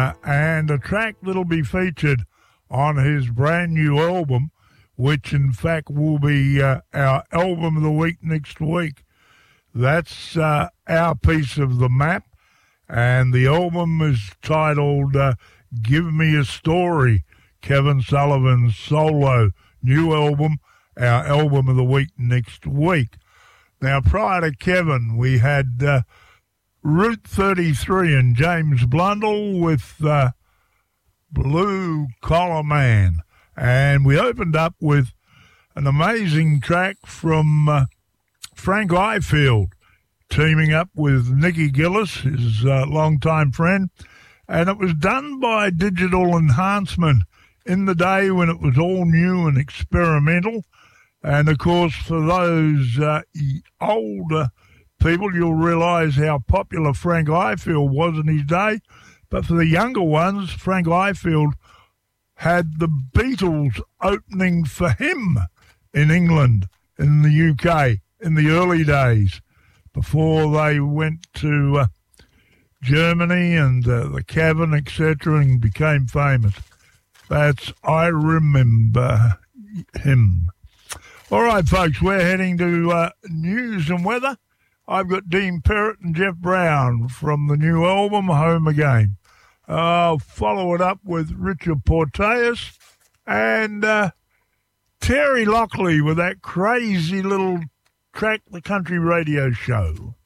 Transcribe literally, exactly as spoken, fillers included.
Uh, and a track that'll be featured on his brand new album, which in fact will be uh, our album of the week next week. That's uh, Our Piece of the Map, and the album is titled uh, Give Me a Story, Kevin Sullivan's solo new album, our album of the week next week. Now, prior to Kevin, we had uh, Route thirty-three and James Blundell with uh, Blue Collar Man. And we opened up with an amazing track from uh, Frank Ifield, teaming up with Nicky Gillis, his uh, longtime friend. And it was done by Digital Enhancement in the day when it was all new and experimental. And, of course, for those uh, older people, you'll realise how popular Frank Ifield was in his day. But for the younger ones, Frank Ifield had the Beatles opening for him in England, in the U K, in the early days, before they went to uh, Germany and uh, the Cavern, et cetera, and became famous. That's I Remember Him. All right, folks, we're heading to uh, news and weather. I've got Dean Perrott and Jeff Brown from the new album, Home Again. I'll follow it up with Richard Porteous and uh, Terry Lockley with that crazy little track, The Country Radio Show.